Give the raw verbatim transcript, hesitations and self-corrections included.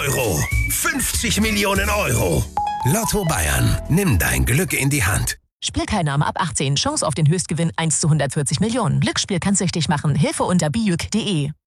Euro. fünfzig Millionen Euro. Lotto Bayern. Nimm dein Glück in die Hand. Spielteilnahme ab achtzehn. Chance auf den Höchstgewinn eins zu hundertvierzig Millionen. Glücksspiel kann süchtig machen. Hilfe unter bijuk punkt de.